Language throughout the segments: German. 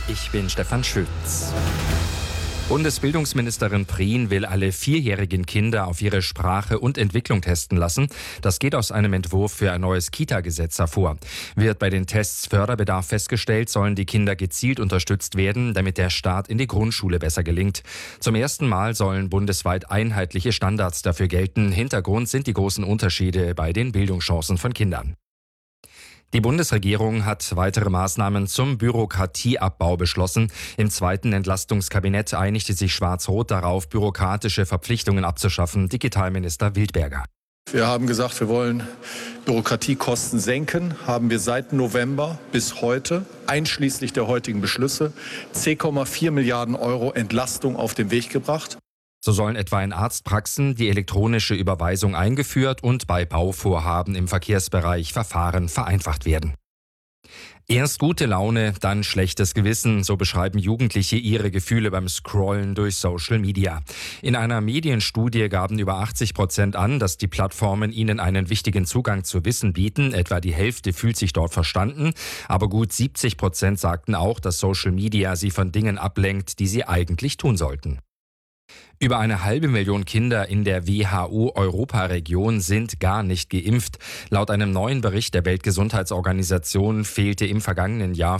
Ich bin Stefan Schütz. Bundesbildungsministerin Prien will alle 4-jährigen Kinder auf ihre Sprache und Entwicklung testen lassen. Das geht aus einem Entwurf für ein neues Kita-Gesetz hervor. Wird bei den Tests Förderbedarf festgestellt, sollen die Kinder gezielt unterstützt werden, damit der Start in die Grundschule besser gelingt. Zum ersten Mal sollen bundesweit einheitliche Standards dafür gelten. Hintergrund sind die großen Unterschiede bei den Bildungschancen von Kindern. Die Bundesregierung hat weitere Maßnahmen zum Bürokratieabbau beschlossen. Im zweiten Entlastungskabinett einigte sich Schwarz-Rot darauf, bürokratische Verpflichtungen abzuschaffen. Digitalminister Wildberger. Wir haben gesagt, wir wollen Bürokratiekosten senken, haben wir seit November bis heute, einschließlich der heutigen Beschlüsse, 10,4 Milliarden Euro Entlastung auf den Weg gebracht. So sollen etwa in Arztpraxen die elektronische Überweisung eingeführt und bei Bauvorhaben im Verkehrsbereich Verfahren vereinfacht werden. Erst gute Laune, dann schlechtes Gewissen, so beschreiben Jugendliche ihre Gefühle beim Scrollen durch Social Media. In einer Medienstudie gaben über 80% an, dass die Plattformen ihnen einen wichtigen Zugang zu Wissen bieten. Etwa die Hälfte fühlt sich dort verstanden. Aber gut 70% sagten auch, dass Social Media sie von Dingen ablenkt, die sie eigentlich tun sollten. Über 500.000 Kinder in der WHO-Europaregion sind gar nicht geimpft. Laut einem neuen Bericht der Weltgesundheitsorganisation fehlte im vergangenen Jahr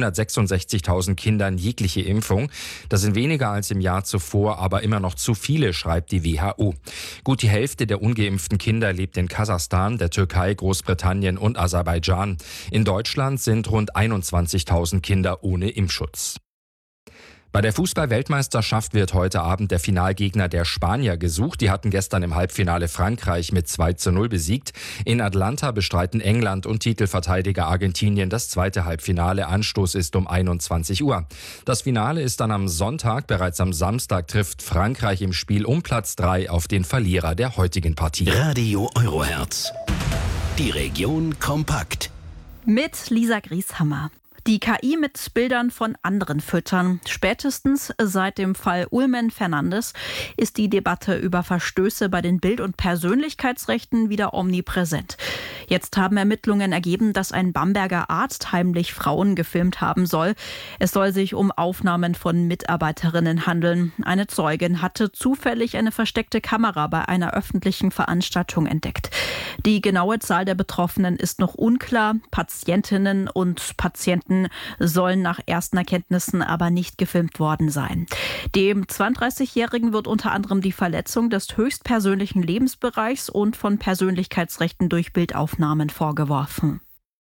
566.000 Kindern jegliche Impfung. Das sind weniger als im Jahr zuvor, aber immer noch zu viele, schreibt die WHO. Gut die Hälfte der ungeimpften Kinder lebt in Kasachstan, der Türkei, Großbritannien und Aserbaidschan. In Deutschland sind rund 21.000 Kinder ohne Impfschutz. Bei der Fußball-Weltmeisterschaft wird heute Abend der Finalgegner der Spanier gesucht. Die hatten gestern im Halbfinale Frankreich mit 2:0 besiegt. In Atlanta bestreiten England und Titelverteidiger Argentinien das zweite Halbfinale. Anstoß ist um 21 Uhr. Das Finale ist dann am Sonntag. Bereits am Samstag trifft Frankreich im Spiel um Platz 3 auf den Verlierer der heutigen Partie. Radio Eurohertz. Die Region kompakt. Mit Lisa Grieshammer. Die KI mit Bildern von anderen füttern. Spätestens seit dem Fall Ulmen Fernandes ist die Debatte über Verstöße bei den Bild- und Persönlichkeitsrechten wieder omnipräsent. Jetzt haben Ermittlungen ergeben, dass ein Bamberger Arzt heimlich Frauen gefilmt haben soll. Es soll sich um Aufnahmen von Mitarbeiterinnen handeln. Eine Zeugin hatte zufällig eine versteckte Kamera bei einer öffentlichen Veranstaltung entdeckt. Die genaue Zahl der Betroffenen ist noch unklar. Patientinnen und Patienten sollen nach ersten Erkenntnissen aber nicht gefilmt worden sein. Dem 32-Jährigen wird unter anderem die Verletzung des höchstpersönlichen Lebensbereichs und von Persönlichkeitsrechten durch Bildaufnahmen vorgeworfen.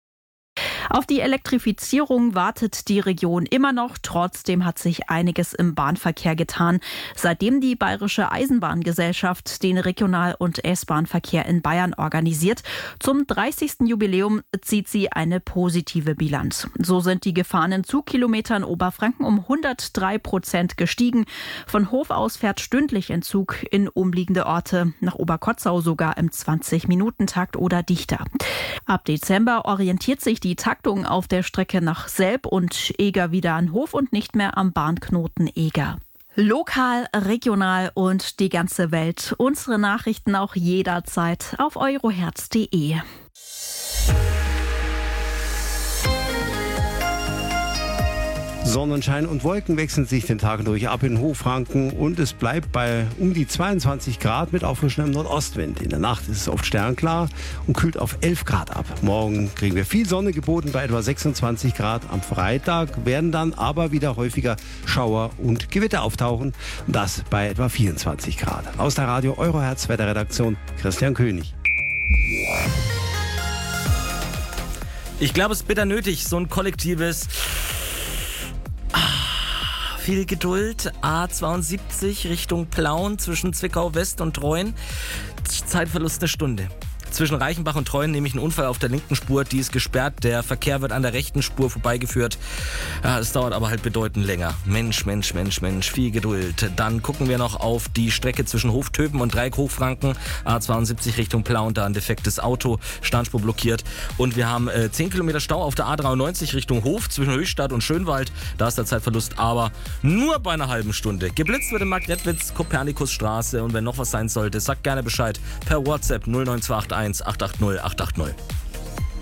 Auf die Elektrifizierung wartet die Region immer noch. Trotzdem hat sich einiges im Bahnverkehr getan. Seitdem die Bayerische Eisenbahngesellschaft den Regional- und S-Bahn-Verkehr in Bayern organisiert, zum 30. Jubiläum zieht sie eine positive Bilanz. So sind die gefahrenen Zugkilometer in Oberfranken um 103% gestiegen. Von Hof aus fährt stündlich ein Zug in umliegende Orte, nach Oberkotzau sogar im 20-Minuten-Takt oder dichter. Ab Dezember orientiert sich die Taktung auf der Strecke nach Selb und Eger wieder an Hof und nicht mehr am Bahnknoten Eger. Lokal, regional und die ganze Welt. Unsere Nachrichten auch jederzeit auf euroherz.de. Sonnenschein und Wolken wechseln sich den Tag durch ab in Hochfranken und es bleibt bei um die 22 Grad mit auffrischendem Nordostwind. In der Nacht ist es oft sternklar und kühlt auf 11 Grad ab. Morgen kriegen wir viel Sonne geboten bei etwa 26 Grad. Am Freitag werden dann aber wieder häufiger Schauer und Gewitter auftauchen. Das bei etwa 24 Grad. Aus der Radio Eurohertz Wetterredaktion Christian König. Ich glaube, es ist bitter nötig, so ein kollektives viel Geduld. A72 Richtung Plauen zwischen Zwickau West und Treuen. Zeitverlust eine Stunde. Zwischen Reichenbach und Treuen nehme ich einen Unfall auf der linken Spur, die ist gesperrt. Der Verkehr wird an der rechten Spur vorbeigeführt. Ja, es dauert aber halt bedeutend länger. Mensch, viel Geduld. Dann gucken wir noch auf die Strecke zwischen Hoftöpen und Dreieck Hochfranken. A72 Richtung Plauen, da ein defektes Auto, Standspur blockiert. Und wir haben 10 Kilometer Stau auf der A93 Richtung Hof zwischen Höchstadt und Schönwald. Da ist der Zeitverlust aber nur bei einer halben Stunde. Geblitzt wird in Marktredwitz, Kopernikusstraße. Und wenn noch was sein sollte, sagt gerne Bescheid per WhatsApp 09281 880 880.